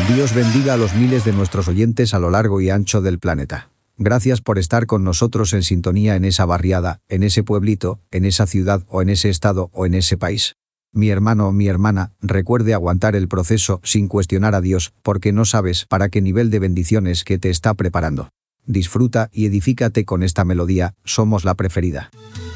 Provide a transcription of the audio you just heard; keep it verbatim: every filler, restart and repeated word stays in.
Dios bendiga a los miles de nuestros oyentes a lo largo y ancho del planeta. Gracias por estar con nosotros en sintonía en esa barriada, en ese pueblito, en esa ciudad o en ese estado o en ese país. Mi hermano o mi hermana, recuerde aguantar el proceso sin cuestionar a Dios, porque no sabes para qué nivel de bendiciones que te está preparando. Disfruta y edifícate con esta melodía, somos la preferida.